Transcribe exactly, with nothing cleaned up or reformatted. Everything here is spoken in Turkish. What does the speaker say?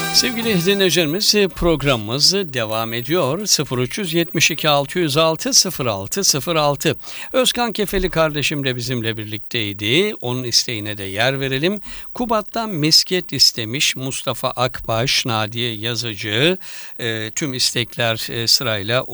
Sevgili dinleyicilerimiz, programımız devam ediyor. sıfır üç yetmiş iki altı yüz altı sıfır altı sıfır altı. Özkan Kefeli kardeşim de bizimle birlikteydi. Onun isteğine de yer verelim. Kubat'tan misket istemiş Mustafa Akbaş, Nadiye Yazıcı. E, tüm istekler e, sırayla